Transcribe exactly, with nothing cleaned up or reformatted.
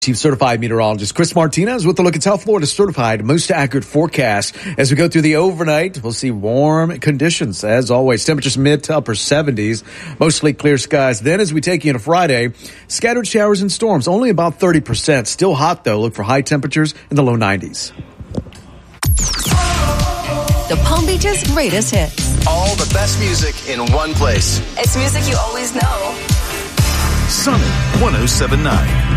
Chief Certified Meteorologist Chris Martinez with a look at South Florida's certified most accurate forecast. As we go through the overnight, we'll see warm conditions. As always, temperatures mid to upper seventies, mostly clear skies. Then as we take you into Friday, scattered showers and storms, only about thirty percent. Still hot, though. Look for high temperatures in the low nineties. The Palm Beach's greatest hits. All the best music in one place. It's music you always know. Summit one oh seven point nine.